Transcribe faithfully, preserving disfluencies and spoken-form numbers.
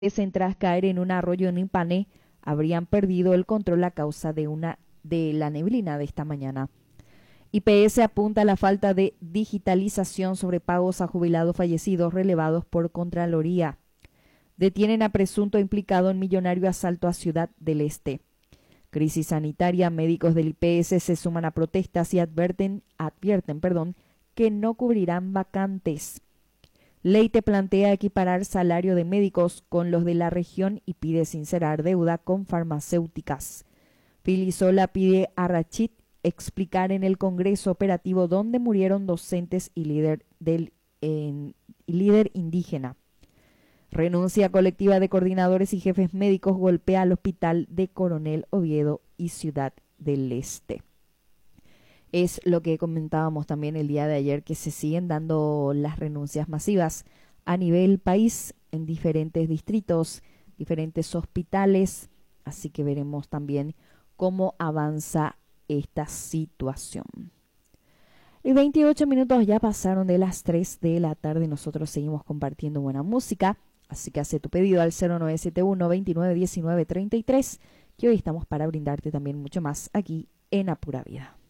tras caer en un arroyo en Ipané habrían perdido el control a causa de, una, de la neblina de esta mañana. I P S apunta a la falta de digitalización sobre pagos a jubilados fallecidos relevados por Contraloría. Detienen a presunto implicado en millonario asalto a Ciudad del Este. Crisis sanitaria, médicos del I P S se suman a protestas y advierten, advierten perdón, que no cubrirán vacantes. Leite plantea equiparar salario de médicos con los de la región y pide sincerar deuda con farmacéuticas. Filisola pide a Rachid explicar en el Congreso operativo dónde murieron docentes y líder, del, en, y líder indígena. Renuncia colectiva de coordinadores y jefes médicos golpea al hospital de Coronel Oviedo y Ciudad del Este. Es lo que comentábamos también el día de ayer, que se siguen dando las renuncias masivas a nivel país en diferentes distritos, diferentes hospitales, así que veremos también cómo avanza esta situación. Y veintiocho minutos ya pasaron de las tres de la tarde, nosotros seguimos compartiendo buena música, así que hace tu pedido al cero nueve siete uno, veintinueve diecinueve, treinta y tres, que hoy estamos para brindarte también mucho más aquí en Apura Vida.